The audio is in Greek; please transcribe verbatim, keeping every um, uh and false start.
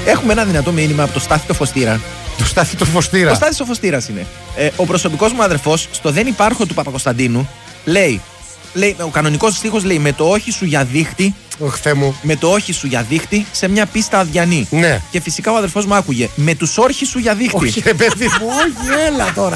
Έχουμε ένα δυνατό μήνυμα από το Στάθη το Φωστήρα. Το Στάθη το Φωστήρα. Ο Στάθης ο Φωστήρας είναι. Ε, ο προσωπικός μου αδερφός στο Δεν υπάρχω του Παπακοσταντίνου λέει, λέει, ο κανονικός στίχος λέει με το όχι σου για δίχτυ. Ωχ, Θεέ μου. Με το όχι σου για δίχτυ σε μια πίστα αδιανή. Ναι. Και φυσικά ο αδερφός μου άκουγε με τους όρχες σου για δίχτυ. Όχι, ρε παιδί μου, όχι, έλα τώρα.